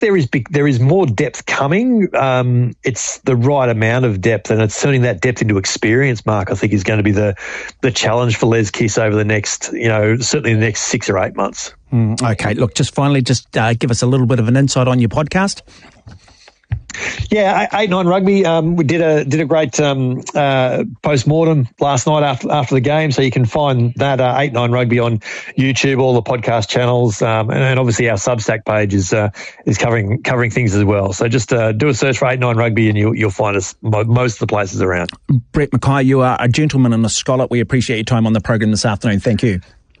there is more depth coming. It's the right amount of depth, and it's turning that depth into experience, Mark, I think is going to be the challenge for Les Kiss over the next, certainly the next 6 or 8 months. Okay, look, just finally, give us a little bit of an insight on your podcast. Yeah, 8-9 Rugby. We did a great post-mortem last night after the game, so you can find that 8-9 Rugby on YouTube, all the podcast channels, and obviously our Substack page is covering things as well. So just do a search for 8-9 Rugby and you'll find us most of the places around. Brett McKay, you are a gentleman and a scholar. We appreciate your time on the program this afternoon. Thank you.